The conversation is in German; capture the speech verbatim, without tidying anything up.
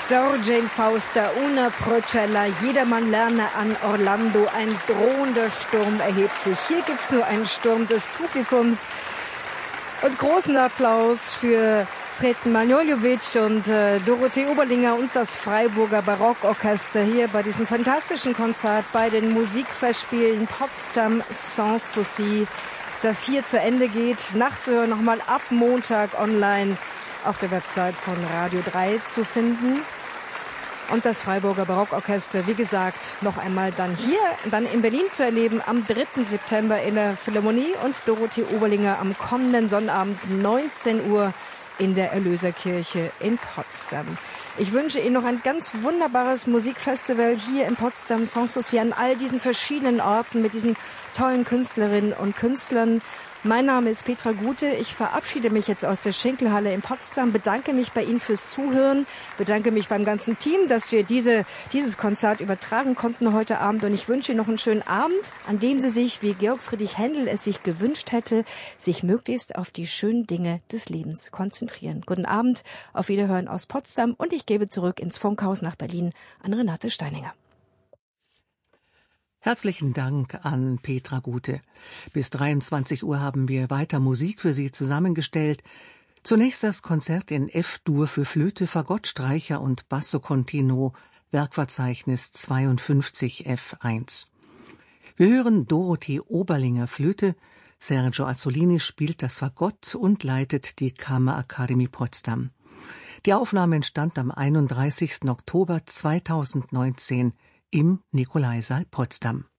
Sorgen Fausta, una Procella, jedermann lerne an Orlando, ein drohender Sturm erhebt sich. Hier gibt's nur einen Sturm des Publikums. Und großen Applaus für Sreten Manojlovic und äh, Dorothee Oberlinger und das Freiburger Barockorchester hier bei diesem fantastischen Konzert bei den Musikfestspielen Potsdam Sans Souci, das hier zu Ende geht. Nachzuhören nochmal ab Montag online auf der Website von Radio drei zu finden. Und das Freiburger Barockorchester, wie gesagt, noch einmal dann hier, dann in Berlin zu erleben am dritten September in der Philharmonie und Dorothee Oberlinger am kommenden Sonnabend neunzehn Uhr in der Erlöserkirche in Potsdam. Ich wünsche Ihnen noch ein ganz wunderbares Musikfestival hier in Potsdam, Sans Souci, an all diesen verschiedenen Orten mit diesen tollen Künstlerinnen und Künstlern. Mein Name ist Petra Gute. Ich verabschiede mich jetzt aus der Schenkelhalle in Potsdam, bedanke mich bei Ihnen fürs Zuhören, bedanke mich beim ganzen Team, dass wir diese, dieses Konzert übertragen konnten heute Abend. Und ich wünsche Ihnen noch einen schönen Abend, an dem Sie sich, wie Georg Friedrich Händel es sich gewünscht hätte, sich möglichst auf die schönen Dinge des Lebens konzentrieren. Guten Abend, auf Wiederhören aus Potsdam und ich gebe zurück ins Funkhaus nach Berlin an Renate Steininger. Herzlichen Dank an Petra Gute. Bis dreiundzwanzig Uhr haben wir weiter Musik für Sie zusammengestellt. Zunächst das Konzert in F-Dur für Flöte, Fagott, Streicher und Basso Continuo, Werkverzeichnis zweiundfünfzig F eins. Wir hören Dorothee Oberlinger Flöte, Sergio Azzolini spielt das Fagott und leitet die Kammerakademie Potsdam. Die Aufnahme entstand am einunddreißigsten Oktober zweitausendneunzehn im Nikolaisaal Potsdam.